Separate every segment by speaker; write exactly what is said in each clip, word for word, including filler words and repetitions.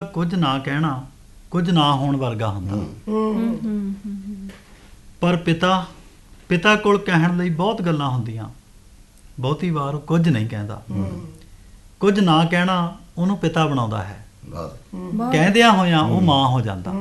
Speaker 1: ਕੁਝ ਨਾ ਕਹਿਣਾ ਕੁਝ ਨਾ ਹੋਣ ਵਰਗਾ ਹੁੰਦਾ। ਪਰ ਪਿਤਾ ਪਿਤਾ ਕੋਲ ਕਹਿਣ ਲਈ ਬਹੁਤ ਗੱਲਾਂ ਹੁੰਦੀਆਂ, ਬਹੁਤੀ ਵਾਰ ਉਹ ਕੁਝ ਨਹੀਂ ਕਹਿੰਦਾ। ਕੁਝ ਨਾ ਕਹਿਣਾ ਉਹਨੂੰ ਪਿਤਾ ਬਣਾਉਂਦਾ ਹੈ, ਕਹਿੰਦਿਆਂ ਹੋਇਆਂ ਉਹ ਮਾਂ ਹੋ ਜਾਂਦਾ।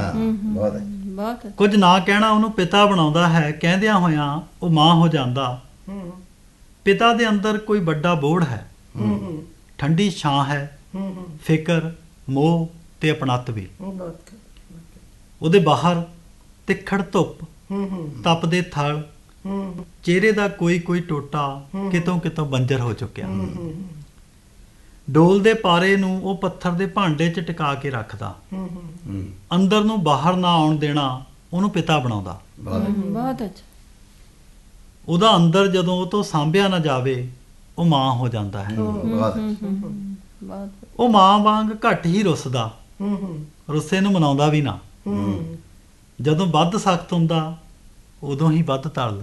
Speaker 1: ਕੁਝ ਨਾ ਕਹਿਣਾ ਉਹਨੂੰ ਪਿਤਾ ਬਣਾਉਂਦਾ ਹੈ, ਕਹਿੰਦਿਆਂ ਹੋਇਆਂ ਉਹ ਮਾਂ ਹੋ ਜਾਂਦਾ। ਪਿਤਾ ਦੇ ਅੰਦਰ ਕੋਈ ਵੱਡਾ ਬੋਝ ਹੈ, ਠੰਡੀ ਛਾਂ ਹੈ, ਫਿਕਰ, ਮੋਹ ਤੇ ਅਪਣੱਤ ਵੀ। ਉਹਦੇ ਬਾਹਰ ਤਿੱਖੜ ਧੁੱਪ, ਤਪਦੇ ਥਲ, ਚਿਹਰੇ ਦਾ ਕੋਈ ਕੋਈ ਟੋਟਾ ਕਿਤੋਂ ਕਿਤੋਂ ਬੰਜਰ ਹੋ ਚੁੱਕਿਆ। ਡੋਲ ਦੇ ਪਾਰੇ ਨੂੰ ਉਹ ਪੱਥਰ ਦੇ ਭਾਂਡੇ 'ਚ ਟਿਕਾ ਕੇ ਰੱਖਦਾ। ਅੰਦਰ ਨੂੰ ਬਾਹਰ ਨਾ ਆਉਣ ਦੇਣਾ ਉਹਨੂੰ ਪਿਤਾ ਬਣਾਉਂਦਾ।
Speaker 2: ਬਹੁਤ ਅੱਛਾ।
Speaker 1: ਉਹਦਾ ਅੰਦਰ ਜਦੋਂ ਉਹ ਤੋਂ ਸਾਂਭਿਆ ਨਾ ਜਾਵੇ ਉਹ ਮਾਂ ਹੋ ਜਾਂਦਾ ਹੈ। ਉਹ ਮਾਂ ਵਾਂਗ ਘੱਟ ਹੀ ਰੁੱਸਦਾ, ਰੁੱਸੇ ਨੂੰ ਮਨਾਉਂਦਾ ਵੀ ਨਾ। ਜਦੋਂ ਵੱਧ ਸਖਤ ਹੁੰਦਾ ਉਦੋਂ ਹੀ ਵੱਧ ਤਰਲ।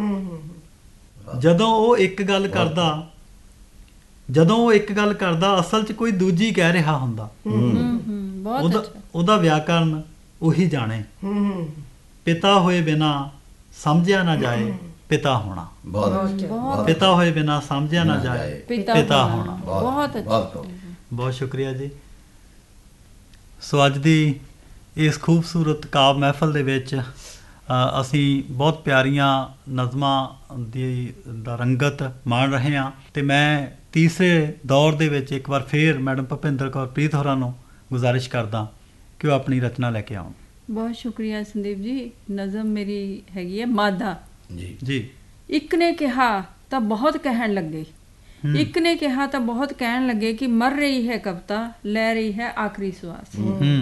Speaker 1: ਜਦੋਂ ਉਹ ਇੱਕ ਗੱਲ ਕਰਦਾ ਜਦੋਂ ਉਹ ਇੱਕ ਗੱਲ ਕਰਦਾ ਅਸਲ 'ਚ ਕੋਈ ਦੂਜੀ ਕਹਿ ਰਿਹਾ ਹੁੰਦਾ। ਉਹਦਾ ਉਹਦਾ ਵਿਆਕਰਨ ਉਹੀ ਜਾਣੇ। ਪਿਤਾ ਹੋਏ ਬਿਨਾਂ ਸਮਝਿਆ ਨਾ ਜਾਏ ਪਿਤਾ ਹੋਣਾ। ਪਿਤਾ ਹੋਏ ਬਿਨਾਂ ਸਮਝਿਆ ਨਾ ਜਾਏ ਪਿਤਾ ਹੋਣਾ।
Speaker 2: ਬਹੁਤ ਅੱਛਾ,
Speaker 1: ਬਹੁਤ ਸ਼ੁਕਰੀਆ ਜੀ। ਸੋ ਅੱਜ ਦੀ ਇਸ ਖੂਬਸੂਰਤ ਕਾਵਿ ਮਹਿਫਲ ਦੇ ਵਿੱਚ ਅਸੀਂ ਬਹੁਤ ਪਿਆਰੀਆਂ ਨਜ਼ਮਾਂ ਦੀ ਦਾ ਰੰਗਤ ਮਾਣ ਰਹੇ ਹਾਂ। ਅਤੇ ਮੈਂ ਤੀਸਰੇ ਦੌਰ ਦੇ ਵਿੱਚ ਇੱਕ ਵਾਰ ਫੇਰ ਮੈਡਮ ਭੁਪਿੰਦਰ ਕੌਰ ਪ੍ਰੀਤ ਹੋਰਾਂ ਨੂੰ ਗੁਜ਼ਾਰਿਸ਼ ਕਰਦਾ ਕਿ ਉਹ ਆਪਣੀ ਰਚਨਾ ਲੈ ਕੇ ਆਉਣ।
Speaker 2: ਬਹੁਤ ਸ਼ੁਕਰੀਆ ਸੰਦੀਪ ਜੀ। ਨਜ਼ਮ ਮੇਰੀ ਹੈਗੀ ਹੈ ਮਾਦਾ
Speaker 1: ਜੀ ਜੀ।
Speaker 2: ਇੱਕ ਨੇ ਕਿਹਾ ਤਾਂ ਬਹੁਤ ਕਹਿਣ ਲੱਗੇ, ਇੱਕ ਨੇ ਕਿਹਾ ਤਾਂ ਬਹੁਤ ਕਹਿਣ ਲੱਗੇ ਕਿ ਮਰ ਰਹੀ ਹੈ ਕਵਿਤਾ, ਲੈ ਰਹੀ ਹੈ ਆਖਰੀ ਸਵਾਸ।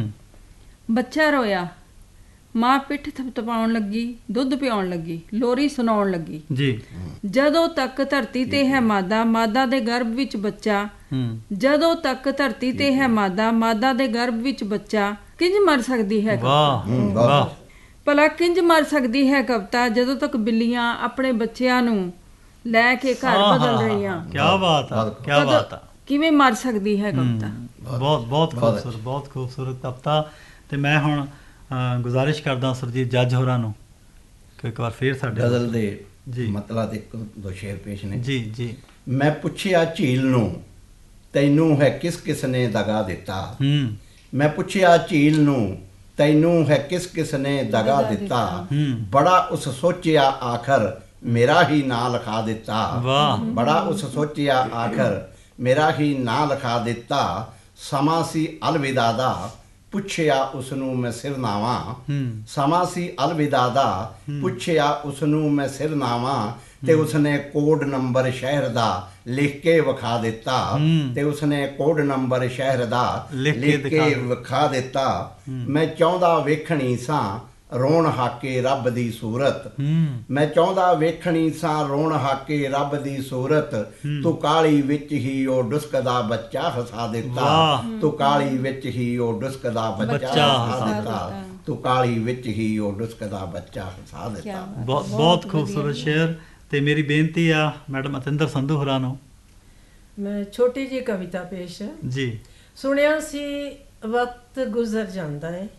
Speaker 2: ਬੱਚਾ ਰੋਇਆ, ਮਾਂ ਪਿੱਠ ਥਪਥਪਾਉਣ ਲੱਗੀ, ਦੁੱਧ ਪਿਆਉਣ ਲੱਗੀ, ਲੋਰੀ ਸੁਣਾਉਣ ਲੱਗੀ ਜੀ। ਜਦੋਂ ਤੱਕ ਧਰਤੀ ਤੇ ਹੈ ਮਾਦਾ, ਮਾਦਾ ਦੇ ਗਰਭ ਵਿੱਚ ਬੱਚਾ। ਜਦੋਂ ਤੱਕ ਧਰਤੀ ਤੇ ਹੈ ਮਾਦਾ, ਮਾਦਾ ਦੇ ਗਰਭ ਵਿੱਚ ਬੱਚਾ। ਕਿੰਝ ਮਰ ਸਕਦੀ ਹੈ ਕਵਿਤਾ, ਭਲਾ ਕਿੰਝ ਮਰ ਸਕਦੀ ਹੈ ਕਵਿਤਾ, ਜਦੋਂ ਤੱਕ ਬਿੱਲੀਆਂ ਆਪਣੇ ਬੱਚਿਆਂ ਨੂੰ ਲੈ ਕੇ ਘਰ ਬਦਲ ਰਹੀਆਂ।
Speaker 1: ਕਿਆ ਬਾਤ ਹੈ, ਕਿਆ ਬਾਤ ਹੈ।
Speaker 2: ਕਿਵੇਂ ਮਰ ਸਕਦੀ ਹੈ ਕਵਿਤਾ।
Speaker 1: ਬਹੁਤ ਬਹੁਤ ਖੂਬਸੂਰਤ, ਬਹੁਤ ਖੂਬਸੂਰਤ ਕਵਿਤਾ। ਤੇ ਮੈਂ ਹੁਣ ਗੁਜ਼ਾਰਿਸ਼ ਕਰਦਾ ਸੁਰਜੀਤ ਜੱਜ ਹੋਰਾਂ ਨੂੰ ਕਿ ਇੱਕ ਵਾਰ ਫੇਰ ਸਾਡੇ
Speaker 3: ਗਜ਼ਲ ਦੇ ਜੀ ਮਤਲਬ ਇੱਕ ਦੋ ਸ਼ੇਰ ਪੇਸ਼ ਨੇ।
Speaker 1: ਜੀ ਜੀ।
Speaker 3: ਮੈਂ ਪੁੱਛਿਆ ਝੀਲ ਨੂੰ, ਤੈਨੂੰ ਹੈ ਕਿਸ ਕਿਸ ਨੇ ਦਗਾ ਦਿੱਤਾ। ਮੈਂ ਪੁੱਛਿਆ ਝੀਲ ਨੂੰ, ਤੈਨੂੰ ਹੈ ਕਿਸ ਕਿਸ ਨੇ ਦਗਾ ਦਿੱਤਾ। ਬੜਾ ਉਸ ਸੋਚਿਆ ਆਖਰ ਮੇਰਾ ਹੀ ਨਾਂ ਲਿਖਾ ਦਿੱਤਾ। ਬੜਾ ਉਸ ਸੋਚਿਆ ਆਖਰ ਮੇਰਾ ਹੀ ਨਾਂ ਲਿਖਾ ਦਿੱਤਾ। ਸਮਾਂ ਸੀ ਅਲਵਿਦਾ ਦਾ, ਪੁੱਛਿਆ ਉਸਨੂੰ ਮੈਂ ਸਿਰਨਾਵਾਂ। ਸਮਾਂ ਸੀ ਅਲਵਿਦਾ ਦਾ, ਪੁੱਛਿਆ ਉਸਨੂੰ ਮੈਂ ਸਿਰਨਾਵਾਂ। ਤੇ ਉਸਨੇ ਕੋਡ ਨੰਬਰ ਸ਼ਹਿਰ ਦਾ ਲਿਖ ਕੇ ਵਿਖਾ ਦਿੱਤਾ। ਤੇ ਉਸਨੇ ਕੋਡ ਨੰਬਰ ਸ਼ਹਿਰ ਦਾ ਲਿਖ ਕੇ ਵਿਖਾ ਦਿੱਤਾ। ਮੈਂ ਚਾਹੁੰਦਾ ਵੇਖਣੀ ਸਾਂ ਰੋਣ ਹਾਕੇ ਰੱਬ ਦੀ ਸੂਰਤ। ਮੈਂ ਚਾਹੁੰਦਾ ਵੇਖਣੀ ਸਾਂ ਰੋਣ ਹਾਕੇ ਰੱਬ ਦੀ ਸੂਰਤ। ਤੂੰ ਕਾਲੀ ਵਿੱਚ ਹੀ ਉਹ ਡੁਸਕਦਾ ਬੱਚਾ ਹਸਾ ਦਿੱਤਾ। ਤੂੰ ਕਾਲੀ ਵਿੱਚ ਹੀ ਉਹ ਡੁਸਕਦਾ ਬੱਚਾ ਹਸਾ ਦਿੱਤਾ। ਤੂੰ ਕਾਲੀ ਵਿੱਚ ਹੀ ਉਹ ਡੁਸਕਦਾ ਬੱਚਾ ਹਸਾ ਦਿੱਤਾ।
Speaker 1: ਬਹੁਤ ਖੂਬਸੂਰਤ ਸ਼ੇਰ। ਤੇ ਮੇਰੀ ਬੇਨਤੀ ਆ ਮੈਡਮ ਅਤਿੰਦਰ ਸੰਧੂ ਹੋਰਾਂ ਨੂੰ,
Speaker 4: ਮੈਂ ਛੋਟੀ ਜਿਹੀ ਕਵਿਤਾ ਪੇਸ਼
Speaker 1: ਜੀ।
Speaker 4: ਸੁਣਿਆ ਸੀ ਵਕਤ ਗੁਜ਼ਰ ਜਾਂਦਾ ਹੈ,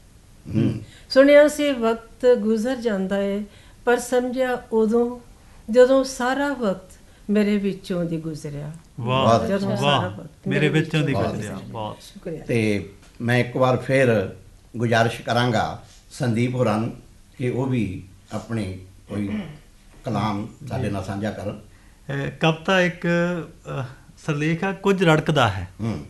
Speaker 4: ਸੁਣਿਆ ਸੀ ਵਕਤ ਗੁਜ਼ਰ ਜਾਂਦਾ ਹੈ, ਪਰ ਸਮਝਿਆ ਉਦੋਂ ਜਦੋਂ ਸਾਰਾ ਵਕਤ ਮੇਰੇ ਵਿੱਚੋਂ ਦੀ ਗੁਜ਼ਰਿਆ।
Speaker 1: ਵਾਹ ਵਾਹ, ਮੇਰੇ ਵਿੱਚੋਂ ਦੀ ਗੁਜ਼ਰਿਆ। ਬਹੁਤ
Speaker 4: ਸ਼ੁਕਰੀਆ।
Speaker 3: ਤੇ ਮੈਂ ਇੱਕ ਵਾਰ ਫਿਰ ਗੁਜ਼ਾਰਿਸ਼ ਕਰਾਂਗਾ ਸੰਦੀਪ ਹੋਰਾਂ ਨੂੰ ਕਿ ਉਹ ਵੀ ਆਪਣੇ ਕੋਈ ਕਲਾਮ ਸਾਡੇ ਨਾਲ ਸਾਂਝਾ ਕਰਨ।
Speaker 1: ਕਵਿਤਾ ਇੱਕ ਸਿਰਲੇਖ ਆ, ਕੁਝ ਰੜਕਦਾ ਹੈ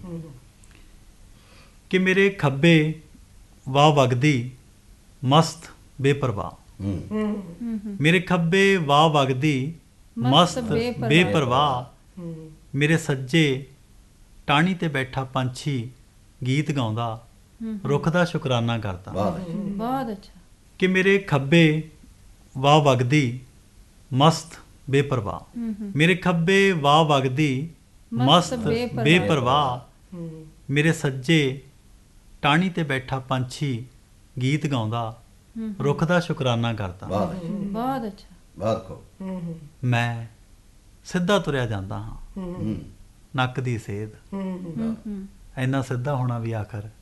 Speaker 1: ਕਿ ਮੇਰੇ ਖੱਬੇ ਵਾਹ ਵਗਦੀ ਮਸਤ ਬੇਪਰਵਾਹ। ਮੇਰੇ ਖੱਬੇ ਵਾਹ ਵਗਦੀ ਮਸਤ ਬੇਪਰਵਾਹ। ਮੇਰੇ ਸੱਜੇ ਟਾਹਣੀ ਤੇ ਬੈਠਾ ਪੰਛੀ ਗੀਤ ਗਾਉਂਦਾ, ਰੁੱਖ ਦਾ ਸ਼ੁਕਰਾਨਾ ਕਰਦਾ।
Speaker 2: ਬਹੁਤ ਅੱਛਾ।
Speaker 1: ਕਿ ਮੇਰੇ ਖੱਬੇ ਵਾਹ ਵਗਦੀ ਮਸਤ ਬੇਪਰਵਾਹ। ਮੇਰੇ ਖੱਬੇ ਵਾਹ ਵਗਦੀ ਮਸਤ ਬੇਪਰਵਾਹ। ਮੇਰੇ ਸੱਜੇ ਟਾਹਣੀ ਤੇ ਬੈਠਾ ਪੰਛੀ ਗੀਤ ਗਾਉਂਦਾ, ਰੁੱਖ ਦਾ ਸ਼ੁਕਰਾਨਾ ਕਰਦਾ।
Speaker 2: ਬਹੁਤ ਅੱਛਾ।
Speaker 3: ਬਹੁਤ ਖੂਬ।
Speaker 1: ਮੈਂ ਸਿੱਧਾ ਤੁਰਿਆ ਜਾਂਦਾ ਹਾਂ, ਨੱਕ ਦੀ ਸੇਧ। ਇੰਨਾ ਸਿੱਧਾ ਹੋਣਾ ਵੀ ਆਖਰ